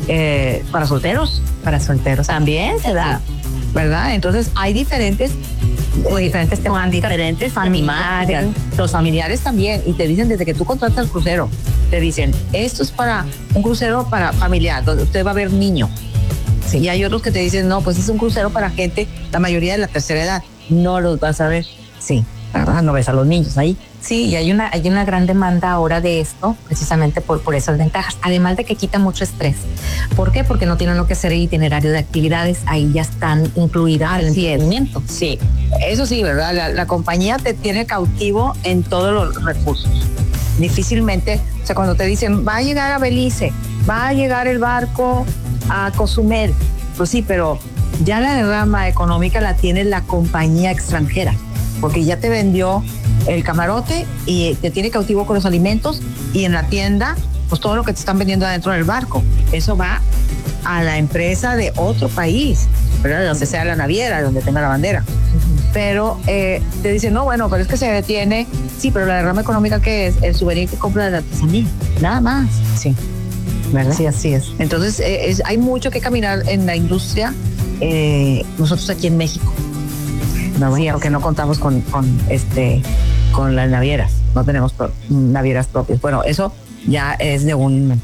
eh, para solteros. Para solteros. También se da, ¿verdad? Entonces hay diferentes, o diferentes temáticas, diferentes familiares, los familiares también. Y te dicen desde que tú contratas el crucero, te dicen, esto es para un crucero para familiar, donde usted va a ver niño. Sí. Y hay otros que te dicen, no, pues es un crucero para gente, la mayoría de la tercera edad, no los vas a ver. Sí. ¿Verdad? No ves a los niños ahí. Sí, y hay una, hay una gran demanda ahora de esto, precisamente por, por esas ventajas, además de que quita mucho estrés. ¿Por qué? Porque no tienen lo que hacer el itinerario de actividades, ahí ya están incluidas el entretenimiento. Sí, eso sí, ¿verdad? La, la compañía te tiene cautivo en todos los recursos. Difícilmente, o sea, cuando te dicen, va a llegar a Belice, va a llegar el barco a Cozumel, pues sí, pero ya la derrama económica la tiene la compañía extranjera, porque ya te vendió el camarote y te tiene cautivo con los alimentos, y en la tienda, pues todo lo que te están vendiendo adentro del barco, eso va a la empresa de otro país, ¿verdad? De donde sea la naviera, de donde tenga la bandera. Uh-huh. Pero eh, te dicen, no, bueno, pero es que se detiene, sí, pero la derrama económica que es el souvenir que compra de la artesanía, nada más. Sí, ¿verdad? Sí, así es. Entonces, eh, es, hay mucho que caminar en la industria, eh, nosotros aquí en México. No, sí, aunque no contamos con, con este con las navieras, no tenemos pro, navieras propias. Bueno, eso ya es de un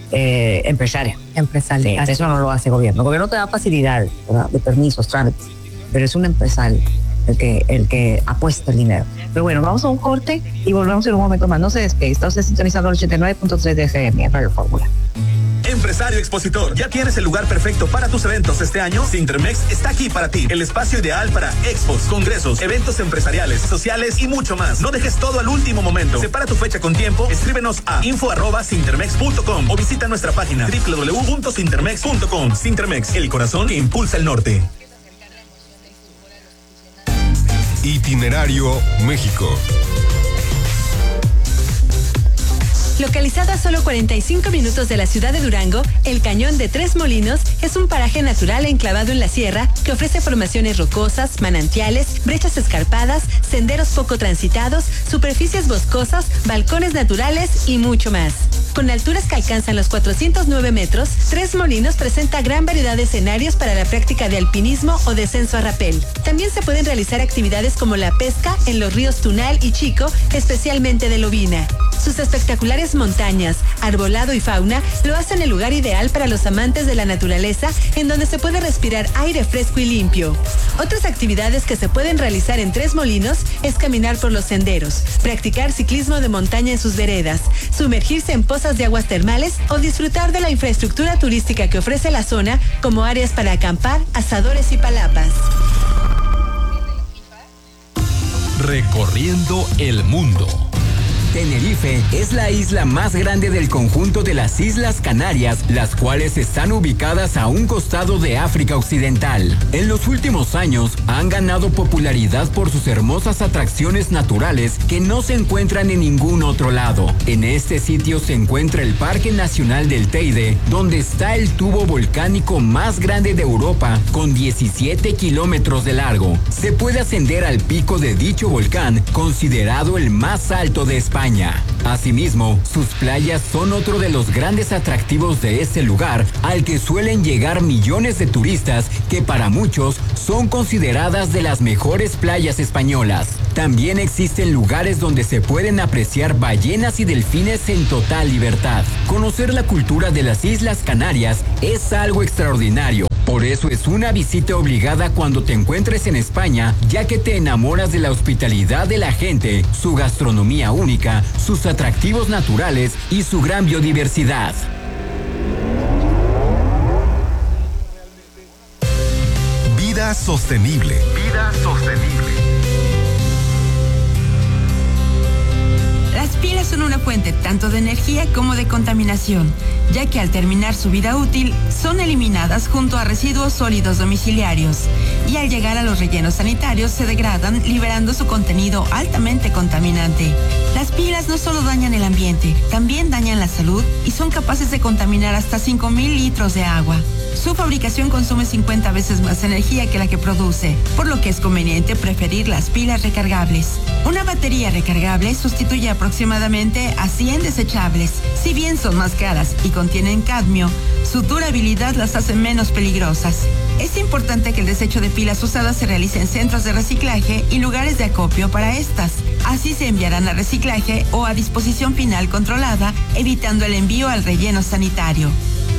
eh, empresario. Empresario. Sí, eso no lo hace el gobierno. El gobierno te da facilidades, ¿verdad? De permisos, trámites, pero es un empresario el que, el que apuesta el dinero. Pero bueno, vamos a un corte y volvemos en un momento más. No se despegue, está usted sintonizando el ochenta y nueve punto tres de F M en Radio Fórmula. Empresario expositor, ¿ya tienes el lugar perfecto para tus eventos este año? Cintermex está aquí para ti, el espacio ideal para expos, congresos, eventos empresariales, sociales y mucho más. No dejes todo al último momento. Separa tu fecha con tiempo, escríbenos a info arroba cintermex punto com o visita nuestra página doble u doble u doble u punto cintermex punto com. Cintermex, el corazón que impulsa el norte. Itinerario México. Localizado a solo cuarenta y cinco minutos de la ciudad de Durango, el Cañón de Tres Molinos es un paraje natural enclavado en la sierra que ofrece formaciones rocosas, manantiales, brechas escarpadas, senderos poco transitados, superficies boscosas, balcones naturales y mucho más. Con alturas que alcanzan los cuatrocientos nueve metros, Tres Molinos presenta gran variedad de escenarios para la práctica de alpinismo o descenso a rapel. También se pueden realizar actividades como la pesca en los ríos Tunal y Chico, especialmente de lobina. Sus espectaculares montañas, arbolado y fauna lo hacen el lugar ideal para los amantes de la naturaleza, en donde se puede respirar aire fresco y limpio. Otras actividades que se pueden realizar en Tres Molinos es caminar por los senderos, practicar ciclismo de montaña en sus veredas, sumergirse en pozas de aguas termales o disfrutar de la infraestructura turística que ofrece la zona, como áreas para acampar, asadores y palapas. Recorriendo el mundo. Tenerife es la isla más grande del conjunto de las Islas Canarias, las cuales están ubicadas a un costado de África Occidental. En los últimos años han ganado popularidad por sus hermosas atracciones naturales que no se encuentran en ningún otro lado. En este sitio se encuentra el Parque Nacional del Teide, donde está el tubo volcánico más grande de Europa, con diecisiete kilómetros de largo. Se puede ascender al pico de dicho volcán, considerado el más alto de España. Asimismo, sus playas son otro de los grandes atractivos de este lugar, al que suelen llegar millones de turistas que para muchos son consideradas de las mejores playas españolas. También existen lugares donde se pueden apreciar ballenas y delfines en total libertad. Conocer la cultura de las Islas Canarias es algo extraordinario. Por eso es una visita obligada cuando te encuentres en España, ya que te enamoras de la hospitalidad de la gente, su gastronomía única, sus atractivos naturales y su gran biodiversidad. Vida sostenible. Vida sostenible. Las pilas son una fuente tanto de energía como de contaminación, ya que al terminar su vida útil son eliminadas junto a residuos sólidos domiciliarios y al llegar a los rellenos sanitarios se degradan, liberando su contenido altamente contaminante. Las pilas no solo dañan el ambiente, también dañan la salud y son capaces de contaminar hasta cinco mil litros de agua. Su fabricación consume cincuenta veces más energía que la que produce, por lo que es conveniente preferir las pilas recargables. Una batería recargable sustituye aproximadamente a cien desechables. Si bien son más caras y contienen cadmio, su durabilidad las hace menos peligrosas. Es importante que el desecho de pilas usadas se realice en centros de reciclaje y lugares de acopio para estas. Así se enviarán a reciclaje o a disposición final controlada, evitando el envío al relleno sanitario.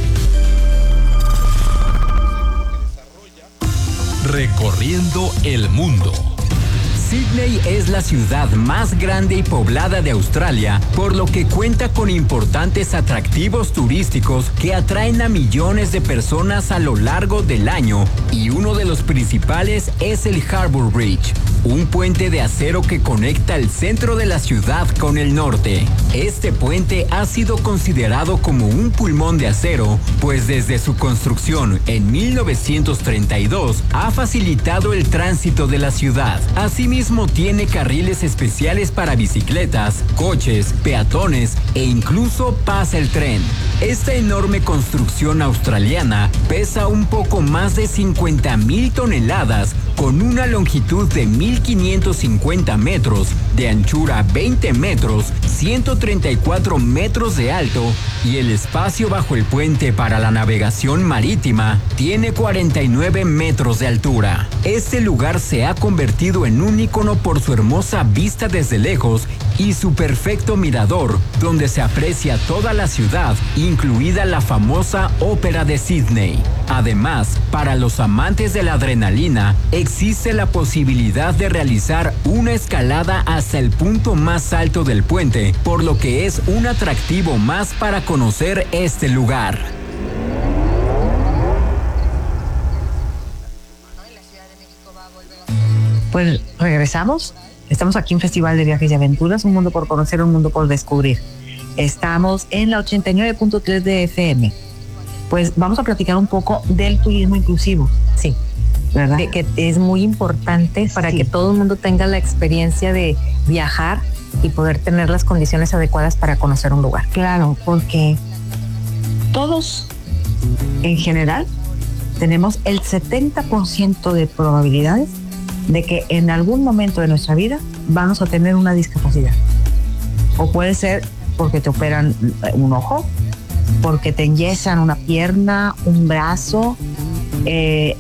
Recorriendo el mundo. Sydney es la ciudad más grande y poblada de Australia, por lo que cuenta con importantes atractivos turísticos que atraen a millones de personas a lo largo del año, y uno de los principales es el Harbour Bridge, un puente de acero que conecta el centro de la ciudad con el norte. Este puente ha sido considerado como un pulmón de acero, pues desde su construcción en mil novecientos treinta y dos ha facilitado el tránsito de la ciudad. Asimismo, tiene carriles especiales para bicicletas, coches, peatones e incluso pasa el tren. Esta enorme construcción australiana pesa un poco más de cincuenta mil toneladas, con una longitud de mil quinientos cincuenta metros, de anchura veinte metros, ciento treinta y cuatro metros de alto, y el espacio bajo el puente para la navegación marítima tiene cuarenta y nueve metros de altura. Este lugar se ha convertido en un ícono por su hermosa vista desde lejos y su perfecto mirador, donde se aprecia toda la ciudad, incluida la famosa Ópera de Sydney. Además, para los amantes de la adrenalina, existe la posibilidad de realizar una escalada hasta el punto más alto del puente, por lo que es un atractivo más para conocer este lugar. Pues regresamos. Estamos aquí en Festival de Viajes y Aventuras, un mundo por conocer, un mundo por descubrir. Estamos en la ochenta y nueve punto tres de F M. Pues vamos a platicar un poco del turismo inclusivo. Sí, ¿verdad? De que es muy importante para sí. que todo el mundo tenga la experiencia de viajar y poder tener las condiciones adecuadas para conocer un lugar. Claro, porque todos en general tenemos el setenta por ciento de probabilidades de que en algún momento de nuestra vida vamos a tener una discapacidad. O puede ser porque te operan un ojo, porque te enyesan una pierna, un brazo, eh,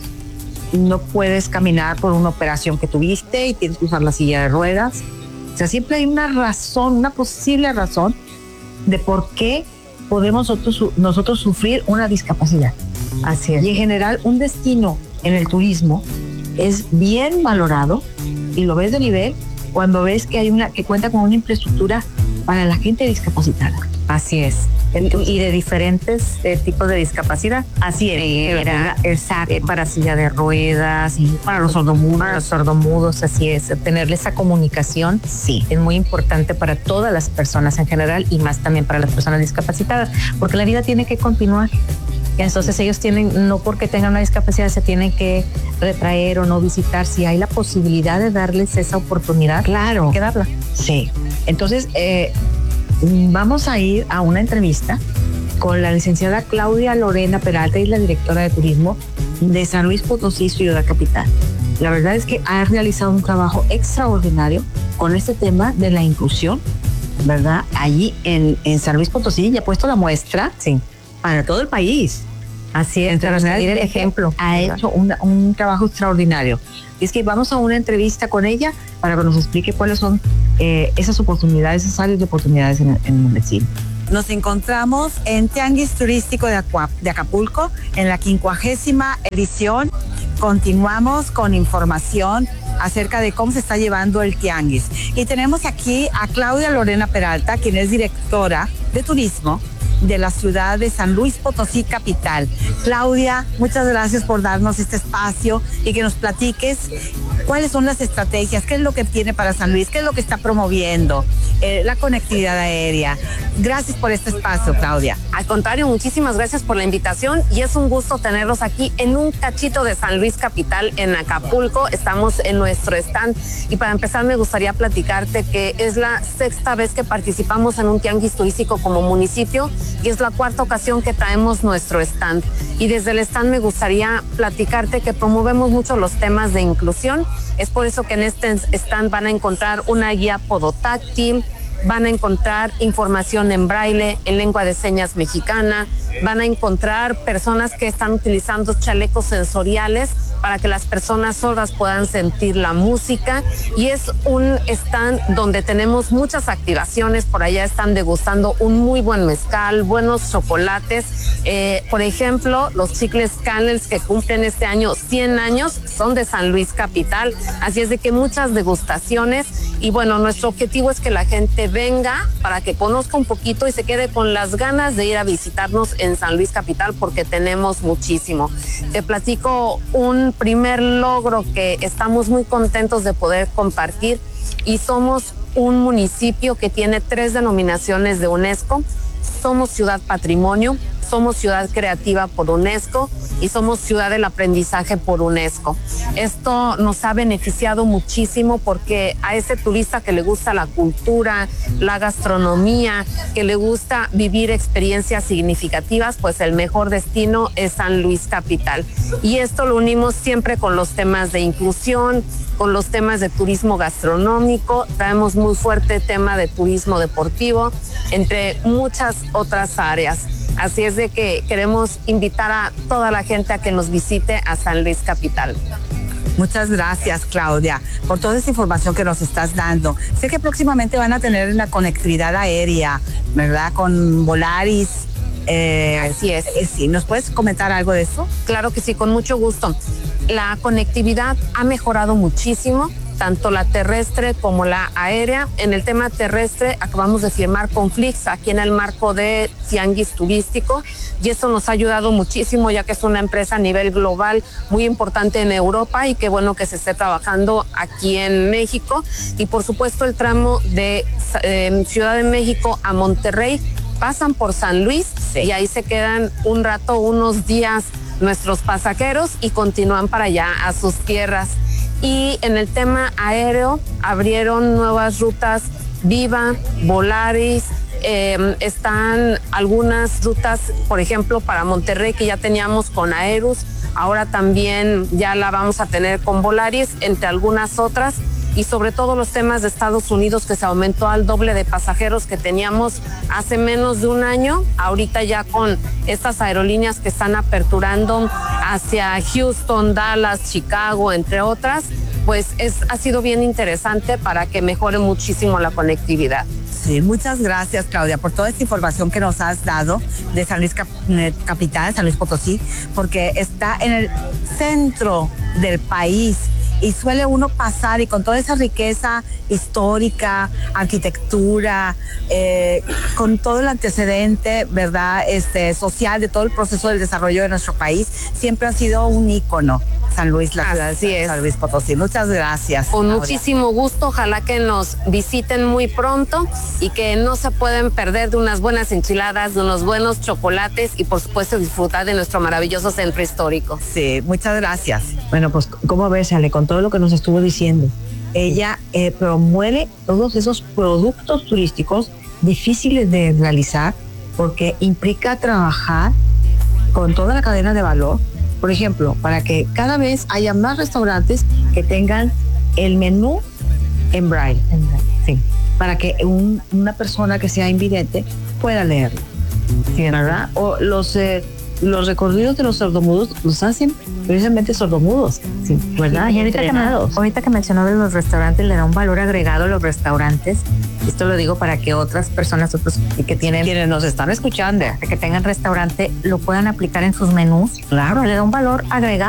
no puedes caminar por una operación que tuviste y tienes que usar la silla de ruedas. O sea, siempre hay una razón, una posible razón de por qué podemos nosotros, nosotros sufrir una discapacidad. Así es. Y en general, un destino en el turismo es bien valorado y lo ves de nivel cuando ves que hay una que cuenta con una infraestructura para la gente discapacitada. Así es. Entonces, y de diferentes eh, tipos de discapacidad. Así es. Eh, era, exacto. Eh, para silla de ruedas, y para los sordomudos. Para los sordomudos, así es. Tenerle esa comunicación, sí, es muy importante para todas las personas en general y más también para las personas discapacitadas, porque la vida tiene que continuar. Entonces ellos tienen, no porque tengan una discapacidad se tienen que retraer o no visitar. Si hay la posibilidad de darles esa oportunidad, claro, hay que darla. Sí. Entonces, eh, vamos a ir a una entrevista con la licenciada Claudia Lorena Peralta, y la directora de turismo de San Luis Potosí, Ciudad Capital. La verdad es que ha realizado un trabajo extraordinario con este tema de la inclusión, ¿verdad? Allí en, en San Luis Potosí, y ha puesto la muestra, sí, para todo el país. Así es, Entre el ejemplo. Ha hecho un, un trabajo extraordinario. Y es que vamos a una entrevista con ella para que nos explique cuáles son eh, esas oportunidades, esas áreas de oportunidades en, en el destino. Nos encontramos en Tianguis Turístico de, Acua, de Acapulco, en la quincuagésima edición. Continuamos con información acerca de cómo se está llevando el Tianguis. Y tenemos aquí a Claudia Lorena Peralta, quien es directora de turismo de la ciudad de San Luis Potosí Capital. Claudia, muchas gracias por darnos este espacio y que nos platiques cuáles son las estrategias, qué es lo que tiene para San Luis, qué es lo que está promoviendo, eh, la conectividad aérea. Gracias por este espacio, Claudia. Al contrario, muchísimas gracias por la invitación y es un gusto tenerlos aquí en un cachito de San Luis Capital, en Acapulco. Estamos en nuestro stand y para empezar me gustaría platicarte que es la sexta vez que participamos en un tianguis turístico como municipio y es la cuarta ocasión que traemos nuestro stand. Y desde el stand me gustaría platicarte que promovemos mucho los temas de inclusión. Es por eso que en este stand van a encontrar una guía podotáctil, van a encontrar información en braille, en lengua de señas mexicana, van a encontrar personas que están utilizando chalecos sensoriales para que las personas sordas puedan sentir la música, y es un stand donde tenemos muchas activaciones. Por allá están degustando un muy buen mezcal, buenos chocolates, eh, por ejemplo los chicles Canels que cumplen este año cien años son de San Luis Capital, así es de que muchas degustaciones. Y bueno, nuestro objetivo es que la gente venga para que conozca un poquito y se quede con las ganas de ir a visitarnos en San Luis Capital, porque tenemos muchísimo. Te platico un primer logro que estamos muy contentos de poder compartir, y somos un municipio que tiene tres denominaciones de UNESCO. Somos ciudad patrimonio, somos ciudad creativa por UNESCO y somos ciudad del aprendizaje por UNESCO. Esto nos ha beneficiado muchísimo porque a ese turista que le gusta la cultura, la gastronomía, que le gusta vivir experiencias significativas, pues el mejor destino es San Luis Capital. Y esto lo unimos siempre con los temas de inclusión, con los temas de turismo gastronómico. Traemos muy fuerte tema de turismo deportivo, entre muchas otras áreas. Así es de que queremos invitar a toda la gente a que nos visite a San Luis Capital. Muchas gracias, Claudia, por toda esa información que nos estás dando. Sé que próximamente van a tener la conectividad aérea, ¿verdad? Con Volaris. Eh, Así es. Eh, sí, ¿nos puedes comentar algo de eso? Claro que sí, con mucho gusto. La conectividad ha mejorado muchísimo, tanto la terrestre como la aérea. En el tema terrestre acabamos de firmar con Flix aquí en el marco de Tianguis Turístico, y esto nos ha ayudado muchísimo, ya que es una empresa a nivel global muy importante en Europa, y qué bueno que se esté trabajando aquí en México. Y por supuesto el tramo de eh, Ciudad de México a Monterrey pasan por San Luis, sí, y ahí se quedan un rato, unos días nuestros pasajeros y continúan para allá a sus tierras. Y en el tema aéreo abrieron nuevas rutas Viva, Volaris, eh, están algunas rutas, por ejemplo, para Monterrey que ya teníamos con Aerus, ahora también ya la vamos a tener con Volaris, entre algunas otras. y sobre todo los temas de Estados Unidos, que se aumentó al doble de pasajeros que teníamos hace menos de un año. Ahorita ya con estas aerolíneas que están aperturando hacia Houston, Dallas, Chicago, entre otras, pues es, ha sido bien interesante para que mejore muchísimo la conectividad. Sí, muchas gracias, Claudia, por toda esta información que nos has dado de San Luis Cap- Capital, San Luis Potosí, porque está en el centro del país y suele uno pasar y con toda esa riqueza histórica, arquitectura, eh, con todo el antecedente, ¿verdad?, este, social de todo el proceso del desarrollo de nuestro país, siempre ha sido un ícono. San Luis, la ciudad de San Luis Potosí. Muchas gracias. Con muchísimo gusto, ojalá que nos visiten muy pronto y que no se pueden perder de unas buenas enchiladas, de unos buenos chocolates y por supuesto disfrutar de nuestro maravilloso centro histórico. Sí, muchas gracias. Bueno, pues, ¿cómo ves, Ale, con todo lo que nos estuvo diciendo? Ella eh, promueve todos esos productos turísticos difíciles de realizar porque implica trabajar con toda la cadena de valor. Por ejemplo, para que cada vez haya más restaurantes que tengan el menú en braille. En braille. Sí. Para que un, una persona que sea invidente pueda leerlo. Sí, ¿verdad? O los, eh, los recorridos de los sordomudos los hacen precisamente sordomudos. Sí, ¿verdad? Y ahorita que, me, ahorita que mencionó de los restaurantes, le da un valor agregado a los restaurantes. Esto lo digo para que otras personas, otros que tienen, quienes nos están escuchando, que tengan restaurante, lo puedan aplicar en sus menús. Claro. Le da un valor agregado.